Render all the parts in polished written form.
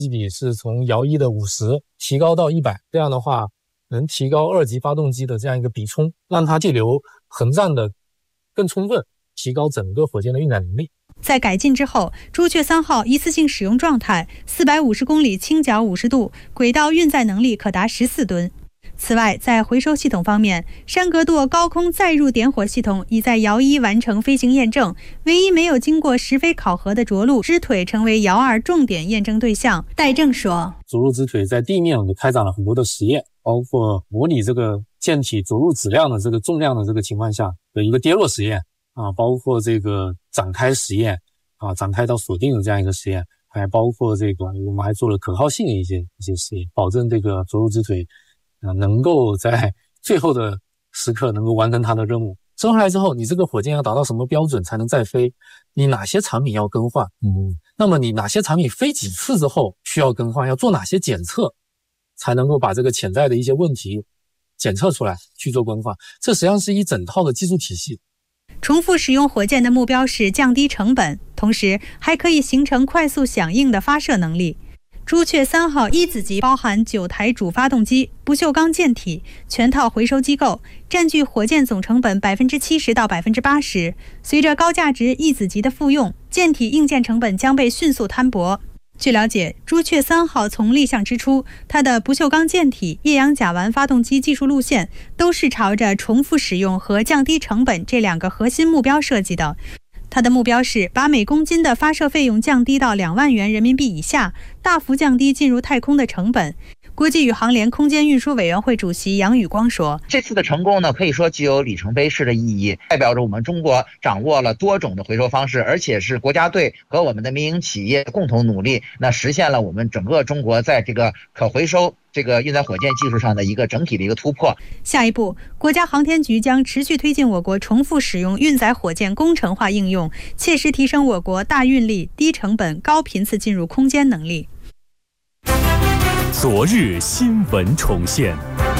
基比是从遥一的50提高到100，这样的话能提高2级发动机的这样一个比冲，让它气流横战的更充分，提高整个火箭的运载能力。 在改进之后，朱雀3号一次性使用状态450公里倾角50度，轨道运载能力可达14吨。此外，在回收系统方面，山格舵高空载入点火系统已在遥一完成飞行验证，唯一没有经过实飞考核的着陆支腿成为遥2重点验证对象。戴正说， 着陆支腿在地面我们开展了很多的实验，包括模拟这个舰体着陆质量的这个重量的这个情况下的一个跌落实验啊，包括这个展开实验啊，展开到锁定的这样一个实验，还包括这个我们还做了可靠性的一些实验，保证这个着陆支腿能够在最后的时刻能够完成它的任务。生下来之后，你这个火箭要达到什么标准才能再飞？你哪些产品要更换？那么你哪些产品飞几次之后需要更换？要做哪些检测，才能够把这个潜在的一些问题检测出来去做更换？这实际上是一整套的技术体系。 重复使用火箭的目标是降低成本，同时还可以形成快速响应的发射能力。朱雀3号一子级包含9台主发动机、不锈钢舰体、全套回收机构，占据火箭总成本70%到80%。随着高价值一子级的复用，舰体硬件成本将被迅速摊薄。据了解，朱雀3号从立项之初，它的不锈钢舰体、液氧甲烷发动机技术路线都是朝着重复使用和降低成本这2个核心目标设计的。它的目标是把每公斤的发射费用降低到2万元人民币以下，大幅降低进入太空的成本。国际宇航联空间运输委员会主席杨宇光说， 这次的成功呢，可以说具有里程碑式的意义，代表着我们中国掌握了多种的回收方式，而且是国家队和我们的民营企业共同努力，那实现了我们整个中国在这个可回收这个运载火箭技术上的一个整体的一个突破。 下一步，国家航天局将持续推进我国重复使用运载火箭工程化应用，切实提升我国大运力、低成本、高频次进入空间能力。 昨日新闻重现，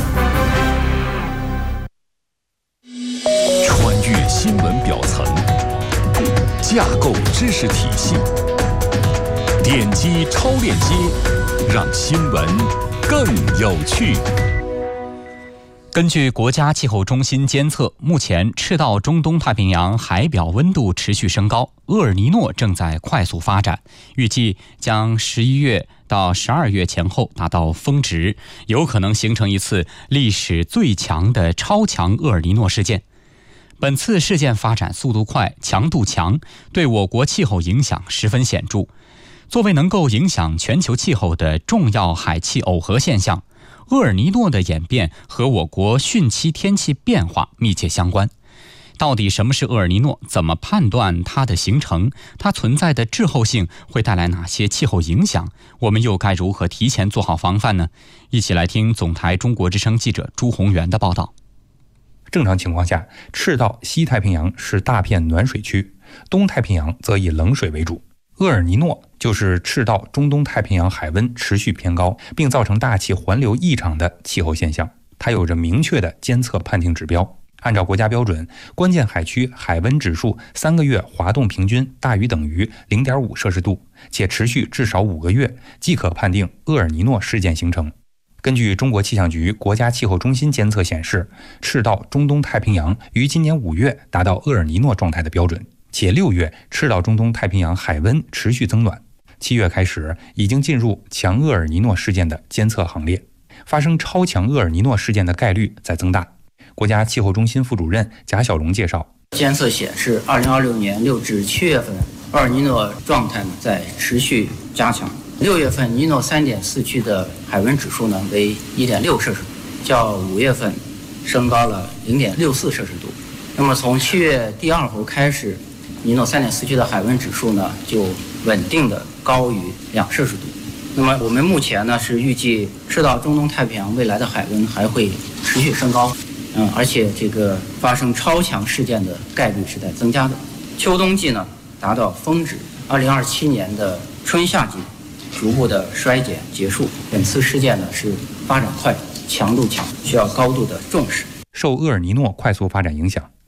穿越新闻表层，架构知识体系，点击超链接，让新闻更有趣。 根据国家气候中心监测，目前赤道中东太平洋海表温度持续升高，厄尔尼诺正在快速发展，预计将11月到12月前后达到峰值，有可能形成一次历史最强的超强厄尔尼诺事件。本次事件发展速度快、强度强，对我国气候影响十分显著。作为能够影响全球气候的重要海气耦合现象，厄尔尼诺的演变和我国汛期天气变化密切相关。到底什么是厄尔尼诺？怎么判断它的形成？它存在的滞后性会带来哪些气候影响？我们又该如何提前做好防范呢？一起来听总台中国之声记者朱宏元的报道。 正常情况下，赤道西太平洋是大片暖水区，东太平洋则以冷水为主。厄尔尼诺就是赤道中东太平洋海温持续偏高，并造成大气环流异常的气候现象，它有着明确的监测判定指标。按照国家标准，关键海区海温指数3个月滑动平均大于等于 0.5 摄氏度，且持续至少5个月，即可判定厄尔尼诺事件形成。根据中国气象局国家气候中心监测显示，赤道中东太平洋于今年5月达到厄尔尼诺状态的标准，且6月赤道中东太平洋海温持续增暖，7月开始已经进入强厄尔尼诺事件的监测行列，发生超强厄尔尼诺事件的概率在增大。国家气候中心副主任贾小荣介绍， 监测显示2026年6至7月份厄尔尼诺状态在持续加强。6月份尼诺3.4区的海温指数为 1.6 摄氏度，较5月份升高了 0.64 摄氏度。那么从7月第2周开始，尼诺3.4区的海温指数就稳定的高于2摄氏度。那么我们目前是预计赤道中东太平洋未来的海温还会持续升高，而且这个发生超强事件的概率是在增加的。秋冬季达到峰值，2027年的春夏季逐步的衰减结束。本次事件是发展快、强度强，需要高度的重视。 受厄尔尼诺快速发展影响，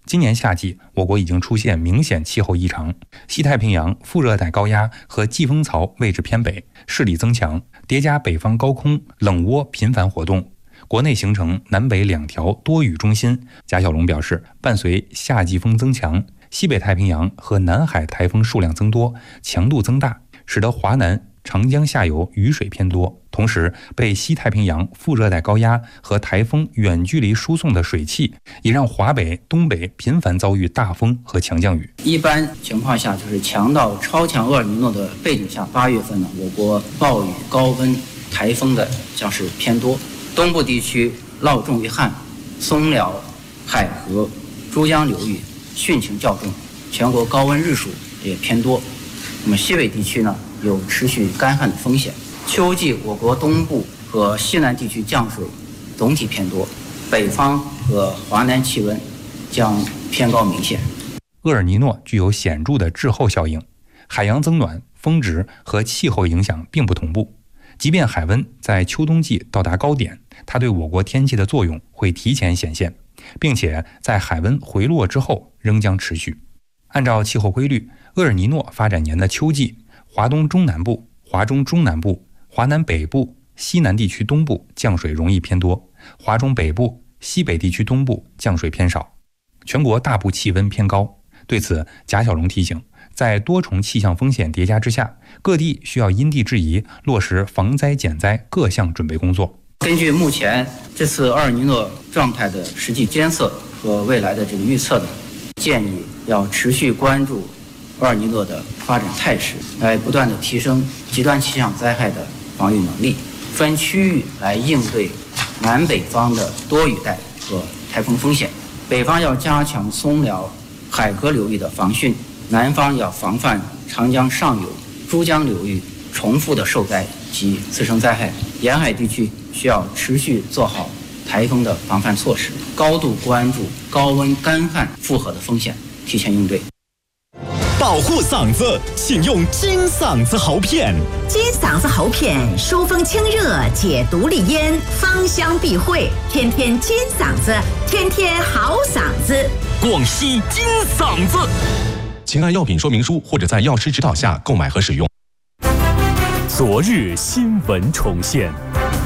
今年夏季，我国已经出现明显气候异常，西太平洋副热带高压和季风槽位置偏北，势力增强，叠加北方高空冷涡频繁活动，国内形成南北两条多雨中心。贾小龙表示，伴随夏季风增强，西北太平洋和南海台风数量增多，强度增大，使得华南、长江下游雨水偏多，同时被西太平洋副热带高压和台风远距离输送的水汽，也让华北、东北频繁遭遇大风和强降雨。 一般情况下，就是强到超强厄尔尼诺的背景下，8月份呢，我国暴雨、高温、台风的将是偏多。东部地区涝重于旱，松辽、海河、珠江流域汛情较重，全国高温日数也偏多。那么西北地区呢，有持续干旱的风险。秋季我国东部和西南地区降水总体偏多，北方和华南气温将偏高明显。 厄尔尼诺具有显著的滞后效应，海洋增暖、峰值和气候影响并不同步。即便海温在秋冬季到达高点，它对我国天气的作用会提前显现，并且在海温回落之后仍将持续。按照气候规律，厄尔尼诺发展年的秋季，华东中南部、华中中南部、华南北部、西南地区东部降水容易偏多，华中北部、西北地区东部降水偏少，全国大部气温偏高。对此，贾小龙提醒，在多重气象风险叠加之下，各地需要因地制宜，落实防灾减灾各项准备工作。 根据目前这次厄尔尼诺状态的实际监测和未来的这个预测呢，建议要持续关注厄尔尼诺的发展态势，来不断的提升极端气象灾害的防御能力，分区域来应对南北方的多雨带和台风风险。北方要加强松辽、海河流域的防汛，南方要防范长江上游、珠江流域重复的受灾及次生灾害。沿海地区需要持续做好台风的防范措施，高度关注高温干旱复合的风险，提前应对。 保护嗓子，请用金嗓子喉片。 金嗓子喉片疏风清热，解毒利咽，芳香避秽，天天金嗓子，天天好嗓子。 广西金嗓子，请按药品说明书或者在药师指导下购买和使用。昨日新闻重现。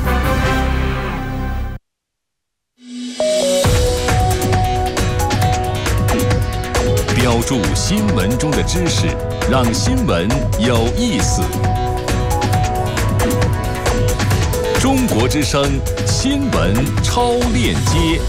标注新闻中的知识，让新闻有意思。中国之声新闻超链接。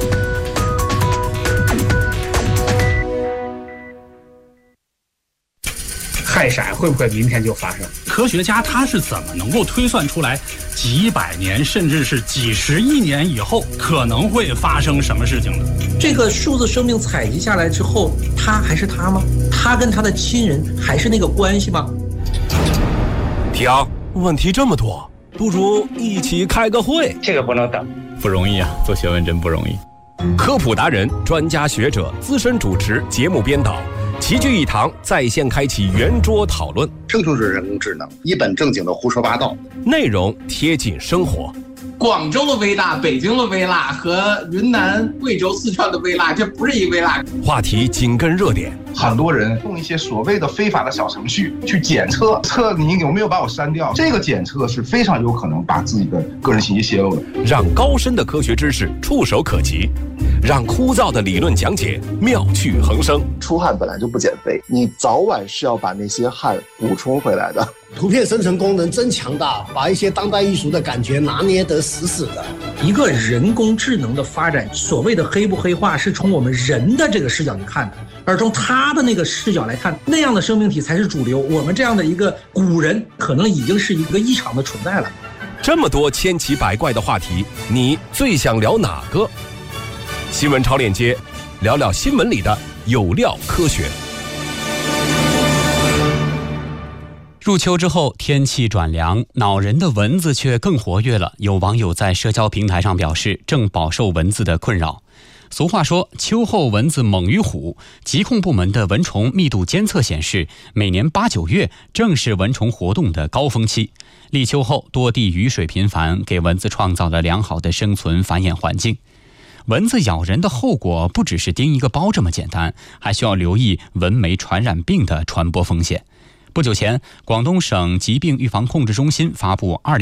氦闪会不会明天就发生？ 科学家他是怎么能够推算出来几百年甚至是几十亿年以后可能会发生什么事情的？ 这个数字生命采集下来之后，他还是他吗？他跟他的亲人还是那个关系吗？ 提昂，问题这么多，不如一起开个会。 这个不能等， 不容易啊，做学问真不容易。科普达人、专家学者、资深主持、节目编导齐聚一堂，在线开启圆桌讨论。 这就是人工智能，一本正经的胡说八道， 内容贴近生活。 广州的微辣、北京的微辣和云南、贵州、四川的微辣，这不是一微辣。 话题紧跟热点， 很多人用一些所谓的非法的小程序去检测你有没有把我删掉，这个检测是非常有可能把自己的个人信息泄露的。 让高深的科学知识触手可及，让枯燥的理论讲解妙趣横生。 出汗本来就不减肥，你早晚是要把那些汗补充回来的。 图片生成功能真强大，把一些当代艺术的感觉拿捏得死死的。 一个人工智能的发展，所谓的黑不黑化是从我们人的这个视角去看的，而从他的那个视角来看，那样的生命体才是主流。我们这样的一个古人，可能已经是一个异常的存在了。 这么多千奇百怪的话题，你最想聊哪个？新闻超链接，聊聊新闻里的有料科学。 入秋之后，天气转凉，恼人的蚊子却更活跃了。有网友在社交平台上表示，正饱受蚊子的困扰。俗话说，秋后蚊子猛于虎。疾控部门的蚊虫密度监测显示，每年8、9月正是蚊虫活动的高峰期。立秋后，多地雨水频繁，给蚊子创造了良好的生存繁衍环境。 蚊子咬人的后果不只是叮一个包这么简单，还需要留意蚊媒传染病的传播风险。不久前，广东省疾病预防控制中心发布